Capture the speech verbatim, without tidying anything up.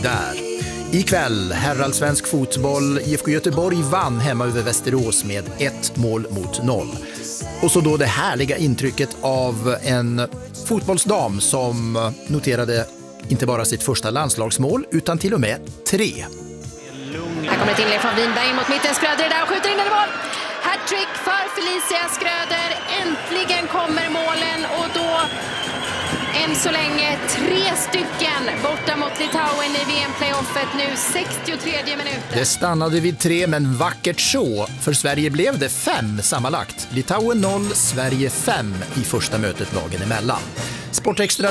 Där. Ikväll, herrallsvensk fotboll. I F K Göteborg vann hemma över Västerås med ett mål mot noll. Och så då det härliga intrycket av en fotbollsdam som noterade inte bara sitt första landslagsmål utan till och med tre. Här kommer ett inlägg från Winberg mot mitten. Skröder där och skjuter in i mål. Hattrick för Felicia Skröder. Äntligen kommer målen och då än så länge tre stycken borta mot Litauen i V M-playoffet nu sextiotredje minuten. Det stannade vid tre, men vackert så. För Sverige blev det fem sammanlagt. Litauen noll, Sverige fem i första mötet lagen emellan. Sportextra